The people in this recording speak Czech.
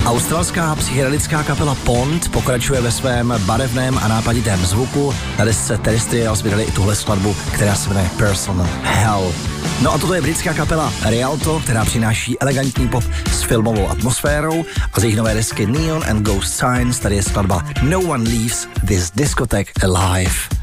Australská psychedelická kapela Pond pokračuje ve svém barevném a nápaditém zvuku. Na desce Terrestrials vydali i tuhle skladbu, která se jmenuje Personal Hell. No a toto je britská kapela Rialto, která přináší elegantní pop s filmovou atmosférou a z jejich nové desky Neon and Ghost Signs tady je skladba No One Leaves This Discotheque Alive.